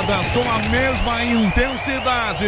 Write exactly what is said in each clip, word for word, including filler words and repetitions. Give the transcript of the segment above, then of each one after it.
arquibancadas com a mesma intensidade.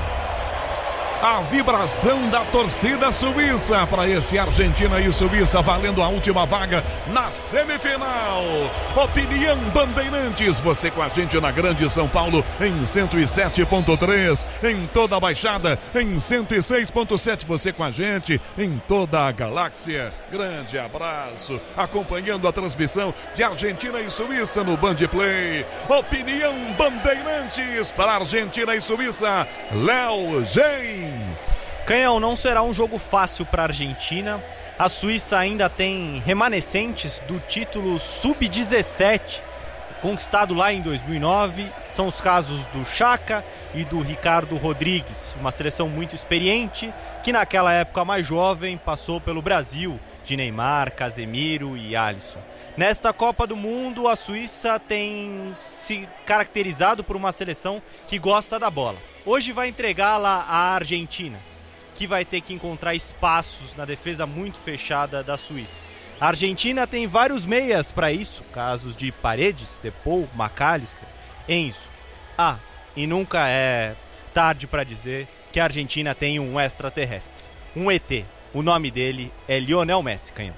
A vibração da torcida suíça para esse Argentina e Suíça, valendo a última vaga na semifinal. Opinião Bandeirantes, você com a gente na Grande São Paulo em cento e sete ponto três, em toda a Baixada em cento e seis ponto sete, você com a gente em toda a galáxia. Grande abraço, acompanhando a transmissão de Argentina e Suíça no Band Play. Opinião Bandeirantes para Argentina e Suíça, Léo James. Canhão, não será um jogo fácil para a Argentina. A Suíça ainda tem remanescentes do título sub dezessete, conquistado lá em dois mil e nove. São os casos do Chaka e do Ricardo Rodrigues, uma seleção muito experiente, que naquela época mais jovem passou pelo Brasil, de Neymar, Casemiro e Alisson. Nesta Copa do Mundo, a Suíça tem se caracterizado por uma seleção que gosta da bola. Hoje vai entregá-la à Argentina, que vai ter que encontrar espaços na defesa muito fechada da Suíça. A Argentina tem vários meias para isso, casos de Paredes, Depou, McAllister, Enzo. Ah, e nunca é tarde para dizer que a Argentina tem um extraterrestre, um E T. O nome dele é Lionel Messi, Canhão.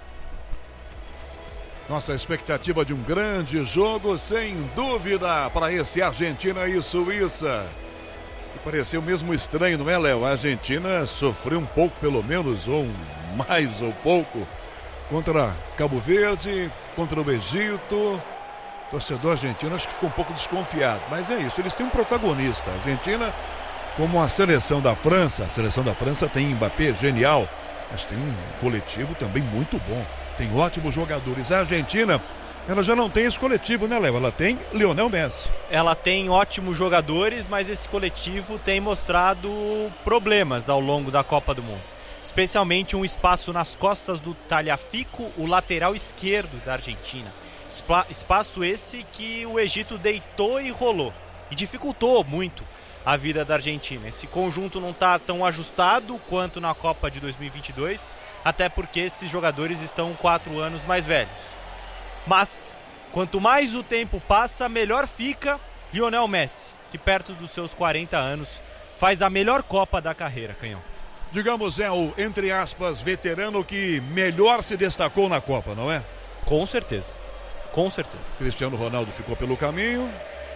Nossa expectativa de um grande jogo, sem dúvida, para esse Argentina e Suíça. E pareceu mesmo estranho, não é, Léo? A Argentina sofreu um pouco, pelo menos, ou mais ou pouco, contra Cabo Verde, contra o Egito. O torcedor argentino acho que ficou um pouco desconfiado, mas é isso, eles têm um protagonista. A Argentina, como a seleção da França, a seleção da França tem Mbappé, genial, mas tem um coletivo também muito bom. Tem ótimos jogadores. A Argentina, ela já não tem esse coletivo, né, Léo? Ela tem Lionel Messi. Ela tem ótimos jogadores, mas esse coletivo tem mostrado problemas ao longo da Copa do Mundo. Especialmente um espaço nas costas do Tagliafico, o lateral esquerdo da Argentina. Espa- espaço esse que o Egito deitou e rolou. E dificultou muito a vida da Argentina. Esse conjunto não está tão ajustado quanto na Copa de dois mil e vinte e dois, até porque esses jogadores estão quatro anos mais velhos. Mas, quanto mais o tempo passa, melhor fica Lionel Messi, que perto dos seus quarenta anos faz a melhor Copa da carreira, Canhão. Digamos, é o, entre aspas, veterano que melhor se destacou na Copa, não é? Com certeza, com certeza. Cristiano Ronaldo ficou pelo caminho.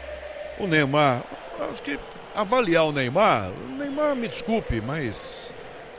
O Neymar, acho que avaliar o Neymar, o Neymar, me desculpe, mas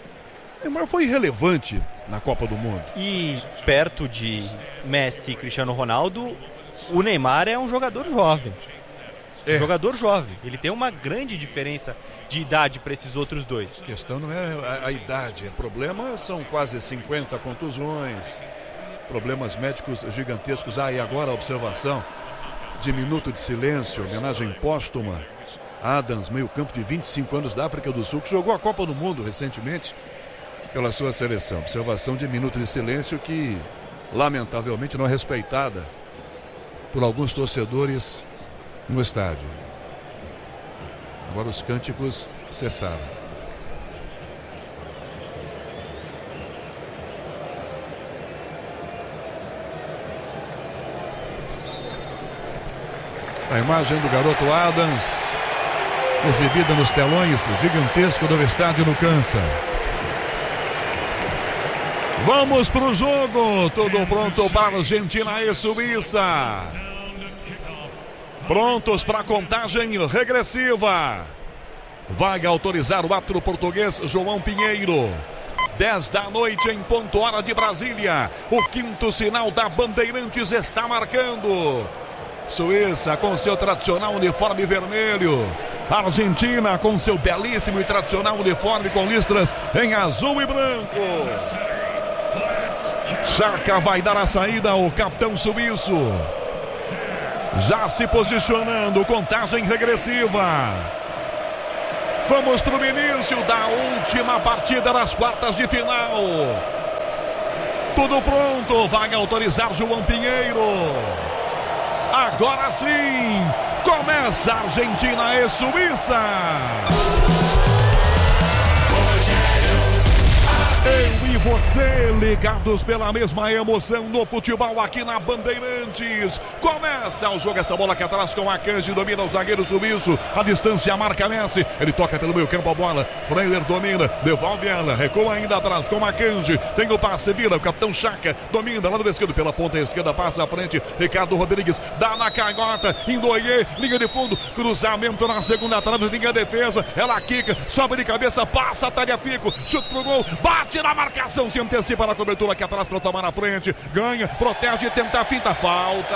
o Neymar foi irrelevante na Copa do Mundo. E perto de Messi e Cristiano Ronaldo, o Neymar é um jogador jovem. É. Um jogador jovem. Ele tem uma grande diferença de idade para esses outros dois. A questão não é a, a idade, o problema são quase cinquenta contusões, problemas médicos gigantescos. Ah, e agora a observação de minuto de silêncio, homenagem póstuma. Adams, meio campo de vinte e cinco anos da África do Sul, que jogou a Copa do Mundo recentemente pela sua seleção. Observação de minuto de silêncio que, lamentavelmente, não é respeitada por alguns torcedores no estádio. Agora os cânticos cessaram. A imagem do garoto Adams, exibida nos telões gigantescos do estádio no Kansas. Vamos pro jogo, tudo pronto para Argentina e Suíça. Prontos para a contagem regressiva. Vai autorizar o árbitro português João Pinheiro. dez da noite em ponto, hora de Brasília. O quinto sinal da Bandeirantes está marcando. Suíça com seu tradicional uniforme vermelho. Argentina com seu belíssimo e tradicional uniforme com listras em azul e branco. Chaka vai dar a saída ao capitão suíço. Já se posicionando, contagem regressiva. Vamos para o início da última partida das quartas de final. Tudo pronto, vai autorizar João Pinheiro. Agora sim, começa Argentina e Suíça. Eu e você, ligados pela mesma emoção no futebol aqui na Bandeirantes. Começa o jogo, essa bola aqui atrás com a Akanji, domina o zagueiro suíço, a distância marca Messi, ele toca pelo meio campo a bola, Freiler domina, devolve ela, recua ainda atrás com a Akanji, tem o passe, vira, o capitão Chaka, domina lá do esquerdo, pela ponta esquerda, passa à frente, Ricardo Rodrigues, dá na canhota, Indoie, linha de fundo, cruzamento na segunda trave, linha de defesa, ela quica, sobe de cabeça, passa a Tagliafico, chute pro gol, bate na marcação, se antecipa na cobertura aqui atrás para tomar na frente, ganha, protege, tenta a finta, falta.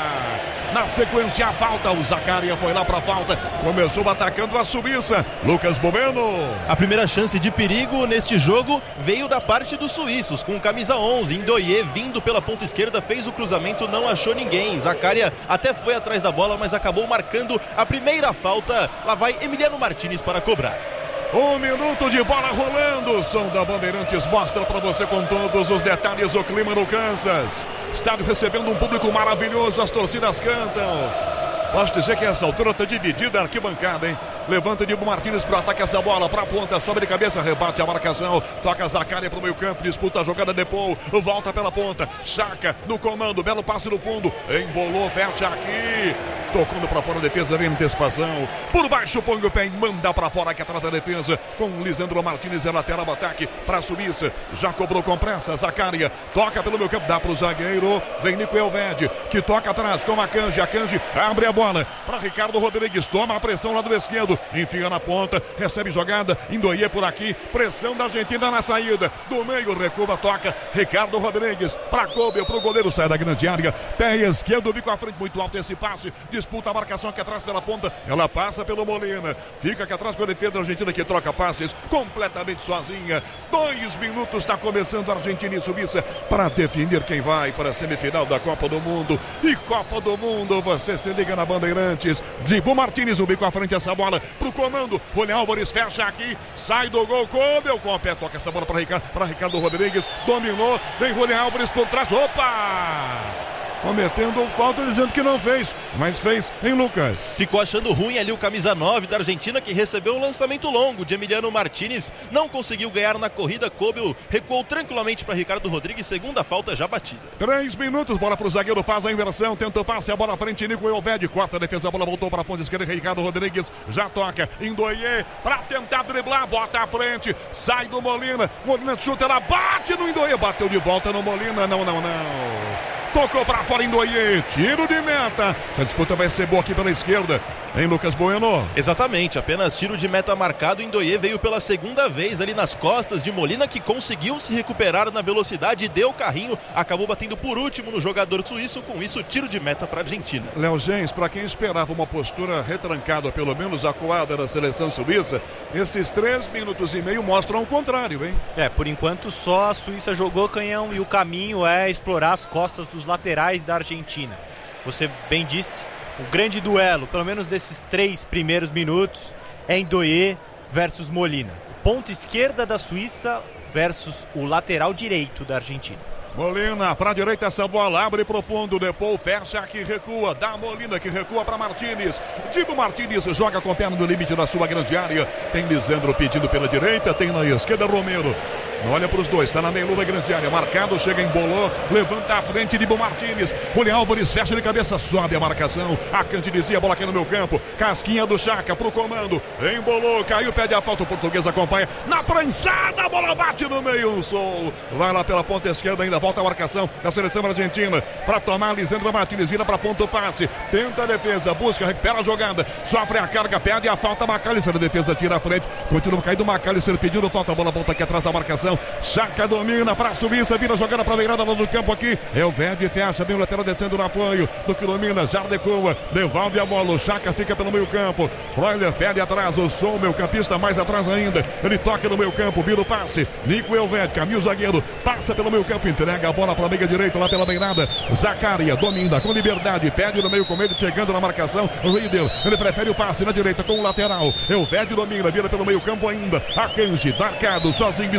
Na sequência, a falta, o Zaccaria foi lá para a falta, começou atacando a Suíça, Lucas Bueno. A primeira chance de perigo neste jogo veio da parte dos suíços, com camisa onze, Indoie vindo pela ponta esquerda, fez o cruzamento, não achou ninguém, Zaccaria até foi atrás da bola, mas acabou marcando a primeira falta, lá vai Emiliano Martinez para cobrar. Um minuto de bola rolando, o som da Bandeirantes mostra para você com todos os detalhes o clima no Kansas. Estádio recebendo um público maravilhoso, as torcidas cantam. Posso dizer que essa altura está dividida a arquibancada, hein? Levanta de Martínez para ataque essa bola, para a ponta, sobe de cabeça, rebate a marcação, toca Zaccaria para o meio campo, disputa a jogada de Paul, volta pela ponta, Chaka no comando, belo passe no fundo, embolou, fecha aqui, tocando para fora a defesa, vem antecipação, por baixo põe o pé e manda para fora que atrás da defesa, com Lisandro Martínez, é lateral ataque para a Suíça, já cobrou com pressa, Zaccaria, toca pelo meio campo, dá para o zagueiro, vem Nico Elvedi, que toca atrás com a Akanji, Akanji abre a bola para Ricardo Rodrigues, toma a pressão lá do esquerdo, enfia na ponta, recebe jogada, Indoie por aqui, pressão da Argentina na saída, do meio, recua, toca, Ricardo Rodrigues, para Kobe, para o goleiro, sai da grande área, pé esquerdo, bico à frente, muito alto esse passe, disputa a marcação aqui atrás pela ponta, ela passa pelo Molina, fica aqui atrás com a defesa da Argentina que troca passes, completamente sozinha, dois minutos, está começando a Argentina e Suíça, para definir quem vai para a semifinal da Copa do Mundo, e Copa do Mundo, você se liga na Bandeirantes, Dibu Martínez, o bico à frente, essa bola, pro comando, Julián Álvares fecha aqui, sai do gol, Kobe, com o pé, toca essa bola para Ricardo, para Ricardo Rodrigues, dominou, vem Julián Álvares por trás, opa! Cometendo falta, dizendo que não fez, mas fez em Lucas. Ficou achando ruim ali o camisa nove da Argentina, que recebeu um lançamento longo de Emiliano Martínez, não conseguiu ganhar na corrida, Kobe recuou tranquilamente para Ricardo Rodrigues, segunda falta já batida. Três minutos, bola para o zagueiro, faz a inversão, tenta o passe, a bola à frente, Nico Elvedi, corta a defesa, a bola voltou para a ponta esquerda, Ricardo Rodrigues já toca, Indoie, para tentar driblar, bota à frente, sai do Molina, Molina chuta, ela bate no Indoie, bateu de volta no Molina, não, não, não. Tocou para fora Indoie, tiro de meta. Essa disputa vai ser boa aqui pela esquerda, em Lucas Bueno. Exatamente, apenas tiro de meta marcado. Indoie veio pela segunda vez ali nas costas de Molina, que conseguiu se recuperar na velocidade, deu carrinho, acabou batendo por último no jogador suíço. Com isso, tiro de meta para a Argentina. Léo Gens, para quem esperava uma postura retrancada, pelo menos acuada da seleção suíça, esses três minutos e meio mostram o contrário, hein? É, por enquanto só a Suíça jogou canhão e o caminho é explorar as costas dos laterais da Argentina. Você bem disse, o grande duelo, pelo menos desses três primeiros minutos, é Indoie versus Molina. Ponta esquerda da Suíça versus o lateral direito da Argentina. Molina para a direita, essa bola abre pro fundo, depois fecha aqui, recua, dá Molina que recua para Martínez, Dibu Martínez joga com a perna no limite da sua grande área, tem Lisandro pedindo pela direita, tem na esquerda Romero, olha para os dois, está na meia-lua da grande área, marcado, chega em bolô, levanta a frente, Dibu Martínez, Julián Álvares fecha de cabeça, sobe a marcação, Akanji dizia, bola aqui no meu campo, casquinha do Chaka pro comando, embolou, caiu, pede a falta, o português acompanha, na prensada, a bola bate no meio, um sol, vai lá pela ponta esquerda ainda, volta a marcação da seleção argentina para tomar, Lisandro Martínez vira para ponta o passe, tenta a defesa, busca, recupera a jogada, sofre a carga, perde a falta, Macalister, a defesa tira a frente, continua caindo Macalister pedindo falta, a bola volta aqui atrás da marcação, Chaka domina para a Suíça, vira a jogada para a beirada do campo aqui, Elvedi fecha, bem o lateral descendo no apoio do que domina, já recua, devolve a bola, o Chaka fica pelo meio campo, Freuler perde atrás, o som, meu campista mais atrás ainda, ele toca no meio campo, vira o passe, Nico Elvedi, caminho zagueiro, passa pelo meio campo, entrega a bola para a meia direita, lá pela beirada, Zaccaria domina com liberdade, pede no meio com ele, chegando na marcação, Riedel, ele prefere o passe na direita com o lateral, Elvedi domina, vira pelo meio campo ainda, Akanji, marcado, sozinho, isolado,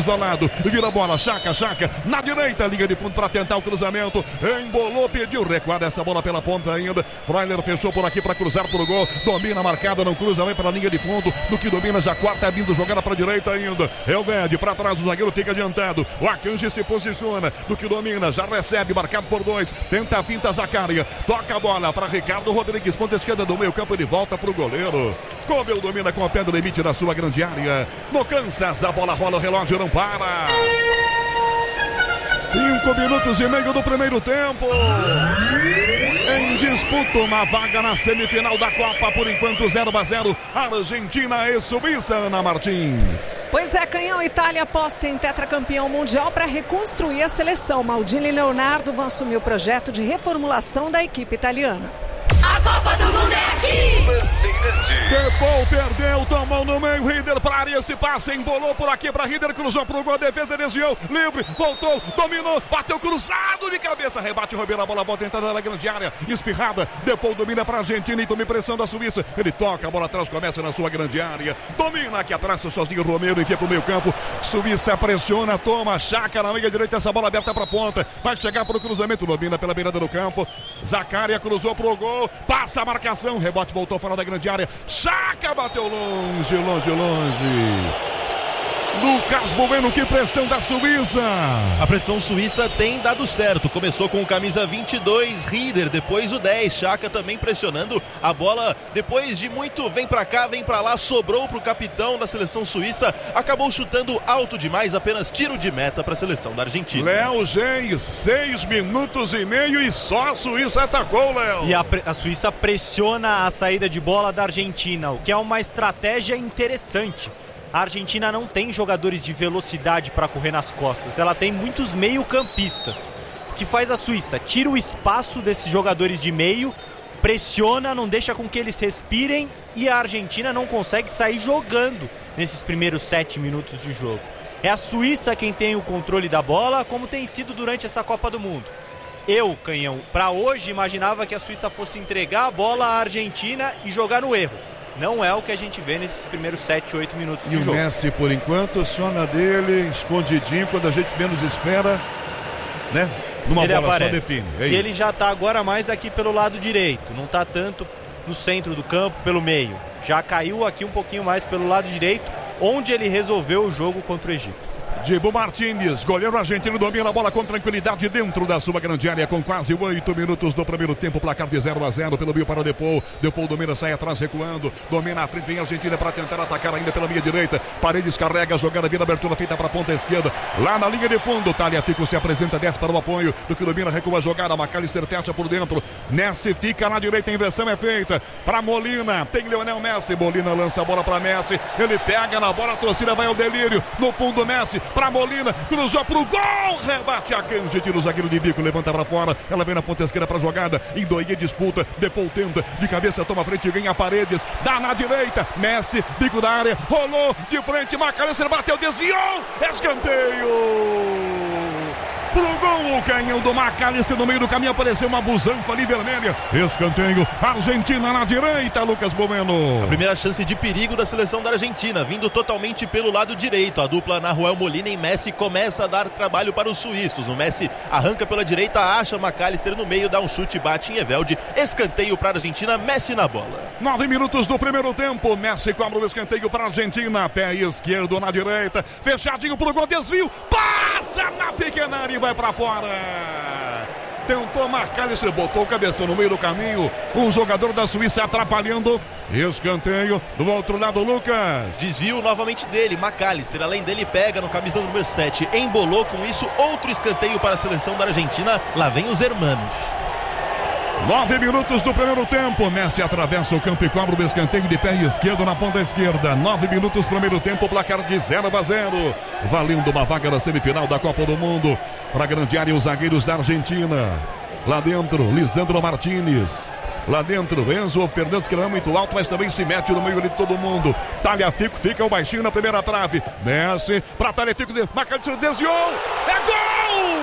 lado, vira a bola, Chaca, Chaca, na direita, linha de fundo para tentar o cruzamento, embolou, pediu recuada essa bola pela ponta ainda, Frailer fechou por aqui para cruzar pro gol, domina a marcada, não cruza, vem para a linha de fundo, do que domina já quarta, vindo jogada para a direita ainda, é o Vede, para trás o zagueiro fica adiantado, o Akanji se posiciona, do que domina, já recebe, marcado por dois, tenta a finta Zaccaria, toca a bola para Ricardo Rodrigues, ponta esquerda do meio campo, ele volta pro goleiro, Cobel domina com o pé do limite da sua grande área, no Kansas, a bola rola, o relógio não para. Cinco minutos e meio do primeiro tempo. Em disputa, uma vaga na semifinal da Copa, por enquanto zero a zero. Argentina e Suíça, Ana Martins. Pois é, Canhão, Itália aposta em tetracampeão mundial para reconstruir a seleção. Maldini e Leonardo vão assumir o projeto de reformulação da equipe italiana. A Copa do Mundo é aqui! Depou, perdeu, tomou no meio, Rieder para área, esse passe, embolou por aqui para Rieder, cruzou pro gol, defesa desviou, livre, voltou, dominou, bateu cruzado de cabeça, rebate, Ribeiro, a bola volta entrada na grande área, espirrada, Depou domina para a Argentina e toma pressão da Suíça, ele toca, a bola atrás, começa na sua grande área, domina aqui atrás, sozinho Romero, enfia pro meio campo, Suíça pressiona, toma, Chaca na meia direita, essa bola aberta para ponta, vai chegar para o cruzamento, domina pela beirada do campo, Zaccaria cruzou pro gol, passa a marcação, rebote, voltou fora da grande área, Chaca bateu longe, longe, longe. Lucas Bueno, que pressão da Suíça. A pressão suíça tem dado certo. Começou com o camisa vinte e dois, Rieder, depois o dez, Chaca também pressionando a bola. Depois de muito vem pra cá, vem pra lá, sobrou pro capitão da seleção suíça. Acabou chutando alto demais, apenas tiro de meta pra seleção da Argentina. Léo Geis, seis minutos e meio e só a Suíça atacou, Léo. E a, a Suíça pressiona a saída de bola da Argentina, o que é uma estratégia interessante. A Argentina não tem jogadores de velocidade para correr nas costas, ela tem muitos meio-campistas. O que faz a Suíça? Tira o espaço desses jogadores de meio, pressiona, não deixa com que eles respirem e a Argentina não consegue sair jogando nesses primeiros sete minutos de jogo. É a Suíça quem tem o controle da bola, como tem sido durante essa Copa do Mundo. Eu, Canhão, para hoje imaginava que a Suíça fosse entregar a bola à Argentina e jogar no erro. Não é o que a gente vê nesses primeiros sete, oito minutos de jogo. E o Messi, por enquanto, só na dele, escondidinho, quando a gente menos espera, né? Numa ele bola aparece. só define. É e isso. ele já tá agora mais aqui pelo lado direito, não tá tanto no centro do campo, pelo meio. Já caiu aqui um pouquinho mais pelo lado direito, onde ele resolveu o jogo contra o Egito. Dibu Martínez, goleiro argentino, domina a bola com tranquilidade dentro da sua grande área, com quase oito minutos do primeiro tempo, placar de zero a zero pelo meio para o Depou. Depou domina, sai atrás, recuando, domina a frente, vem a Argentina para tentar atacar ainda pela linha direita. Paredes carrega, jogada, vira abertura feita para a ponta esquerda, lá na linha de fundo. Tagliafico se apresenta, desce para o apoio, do que domina, recua a jogada, McAllister fecha por dentro, Messi fica na direita, a inversão é feita para Molina, tem Lionel Messi, Molina lança a bola para Messi, ele pega na bola, a torcida vai ao delírio, no fundo Messi, para Molina, cruzou pro gol, rebate a Akanji, tira o zagueiro de bico, levanta para fora, ela vem na ponta esquerda para jogada, Ndoye disputa, Depou tenta, de cabeça toma frente, ganha Paredes, dá na direita, Messi, bico da área, rolou de frente, McAllister bateu, desviou, escanteio! Pro gol, o canhão do McAllister no meio do caminho, apareceu uma busanfa ali vermelha, escanteio, Argentina na direita, Lucas Bueno. A primeira chance de perigo da seleção da Argentina, vindo totalmente pelo lado direito, a dupla Nahuel Molina e Messi começa a dar trabalho para os suíços, o Messi arranca pela direita, acha McAllister no meio, dá um chute, bate em Evelde, escanteio para a Argentina, Messi na bola. Nove minutos do primeiro tempo, Messi cobra o escanteio para a Argentina, pé esquerdo na direita, fechadinho pro gol, desvio, passa na pequena área e vai pra fora. Tentou marcar, ele botou o cabeção no meio do caminho, um jogador da Suíça atrapalhando, escanteio do outro lado, Lucas. Desvio novamente dele, McAllister, além dele pega no camisa número sete, embolou com isso, outro escanteio para a seleção da Argentina, lá vem os hermanos. Nove minutos do primeiro tempo, Messi atravessa o campo e cobra o escanteio de pé esquerdo na ponta esquerda. Nove minutos primeiro tempo, placar de zero a zero, valendo uma vaga na semifinal da Copa do Mundo. Para a grande área, os zagueiros da Argentina. Lá dentro, Lisandro Martínez. Lá dentro, Enzo Fernandes, que não é muito alto, mas também se mete no meio de todo mundo. Tagliafico fica o baixinho na primeira trave. Messi para Tagliafico, McAllister desviou. É gol!